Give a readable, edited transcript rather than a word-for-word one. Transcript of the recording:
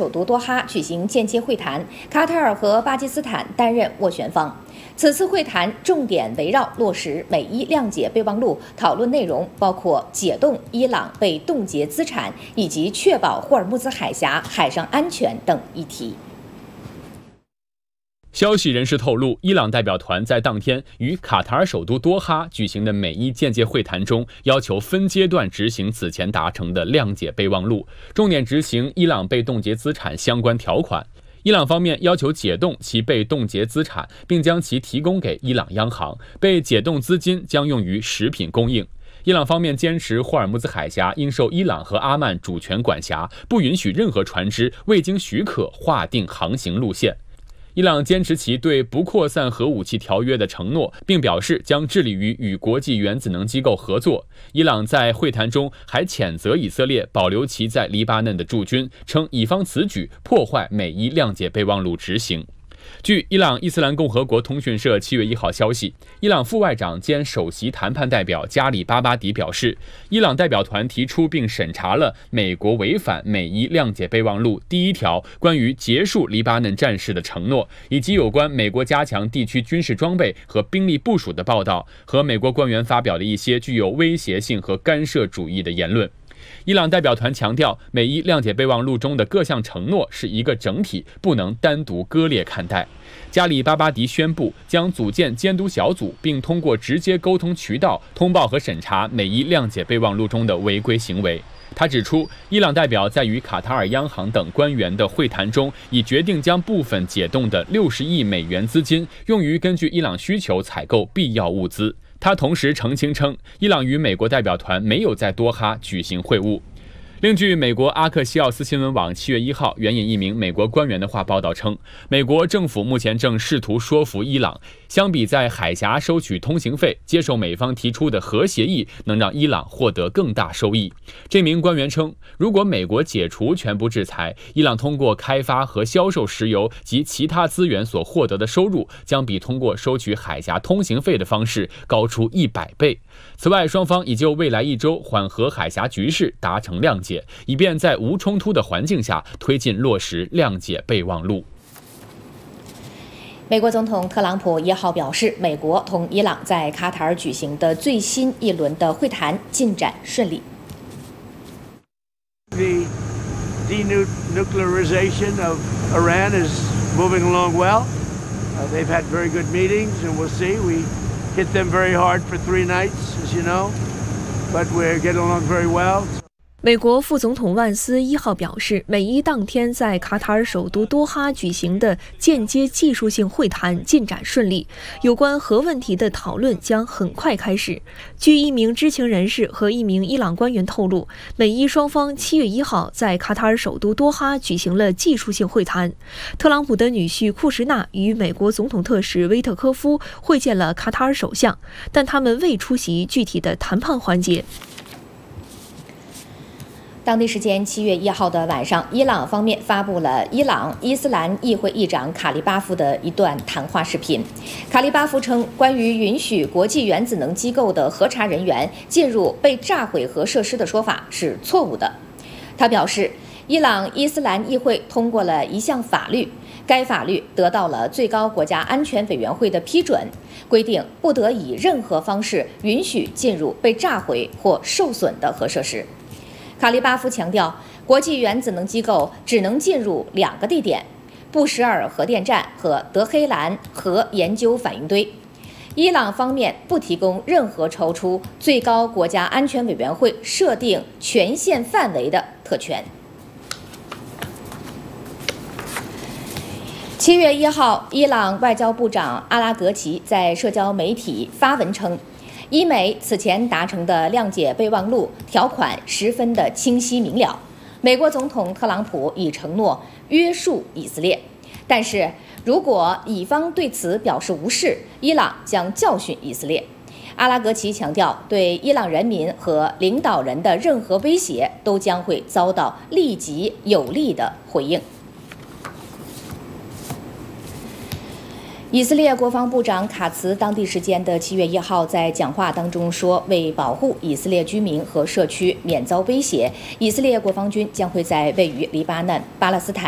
首都多哈举行间接会谈，卡塔尔和巴基斯坦担任斡旋方。此次会谈重点围绕落实美伊谅解备忘录，讨论内容包括解冻伊朗被冻结资产以及确保霍尔木兹海峡海上安全等议题。 消息人士透露，伊朗代表团在当天与卡塔尔首都多哈举行的美伊间接会谈中，要求分阶段执行此前达成的谅解备忘录，重点执行伊朗被冻结资产相关条款。伊朗方面要求解冻其被冻结资产，并将其提供给伊朗央行，被解冻资金将用于食品供应。伊朗方面坚持霍尔木兹海峡应受伊朗和阿曼主权管辖，不允许任何船只未经许可划定航行路线。伊朗坚持其对不扩散核武器条约的承诺，并表示将致力于与国际原子能机构合作。伊朗在会谈中还谴责以色列保留其在黎巴嫩的驻军，称以方此举破坏美伊谅解备忘录执行。据伊朗伊斯兰共和国通讯社7月1号消息，伊朗副外长兼首席谈判代表加里巴巴迪表示，伊朗代表团提出并审查了美国违反美伊谅解备忘录第1条关于结束黎巴嫩战事的承诺，以及有关美国加强地区军事装备和兵力部署的报道，和美国官员发表的一些具有威胁性和干涉主义的言论。伊朗代表团强调，美伊谅解备忘录中的各项承诺是一个整体，不能单独割裂看待。加里巴巴迪宣布将组建监督小组，并通过直接沟通渠道通报和审查美伊谅解备忘录中的违规行为。他指出，伊朗代表在与卡塔尔央行等官员的会谈中，已决定将部分解冻的60亿美元资金用于根据伊朗需求采购必要物资。他同时澄清称，伊朗与美国代表团没有在多哈举行会晤。另据美国阿克西奥斯新闻网7月1号援引一名美国官员的话报道称，美国政府目前正试图说服伊朗，相比在海峡收取通行费，接受美方提出的核协议能让伊朗获得更大收益。这名官员称，如果美国解除全部制裁，伊朗通过开发和销售石油及其他资源所获得的收入，将比通过收取海峡通行费的方式高出100倍。此外，双方已就未来1周缓和海峡局势达成谅解，以便在无冲突的环境下推进落实谅解备忘录。 美国总统特朗普1号表示，美国同伊朗在卡塔尔举行的最新一轮的会谈进展顺利。 The denuclearization of Iran is moving along well. They've had very good meetings, and we'll see. We hit them very hard for 3 nights, as you know, but we're getting along very well. 美国副总统万斯1号表示，美伊当天在卡塔尔首都多哈举行的间接技术性会谈进展顺利，有关核问题的讨论将很快开始。据一名知情人士和一名伊朗官员透露，美伊双方7月1号在卡塔尔首都多哈举行了技术性会谈。特朗普的女婿库什纳与美国总统特使威特科夫会见了卡塔尔首相，但他们未出席具体的谈判环节。 当地时间7月1号的晚上，伊朗方面发布了伊朗伊斯兰议会议长卡利巴夫的一段谈话视频。卡利巴夫称，关于允许国际原子能机构的核查人员进入被炸毁核设施的说法是错误的。他表示，伊朗伊斯兰议会通过了一项法律，该法律得到了最高国家安全委员会的批准，规定不得以任何方式允许进入被炸毁或受损的核设施。卡利巴夫强调，国际原子能机构只能进入2个地点：布什尔核电站和德黑兰核研究反应堆。伊朗方面不提供任何超出最高国家安全委员会设定权限范围的特权。7月1号，伊朗外交部长阿拉格齐在社交媒体发文称，伊美此前达成的谅解备忘录条款十分的清晰明了，美国总统特朗普已承诺约束以色列，但是如果以方对此表示无视，伊朗将教训以色列。阿拉格齐强调，对伊朗人民和领导人的任何威胁都将会遭到立即有力的回应。以色列国防部长卡茨当地时间的7月1号在讲话当中说，为保护以色列居民和社区免遭威胁，以色列国防军将会在位于黎巴嫩、巴勒斯坦